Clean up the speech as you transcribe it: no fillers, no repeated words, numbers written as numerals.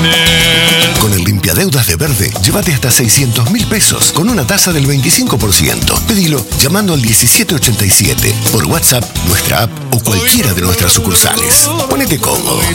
Con el limpiadeudas de Verde, llévate hasta 600.000 pesos con una tasa del 25%. Pedilo llamando al 1787, por WhatsApp, nuestra app o cualquiera de nuestras sucursales. Ponete cómodo.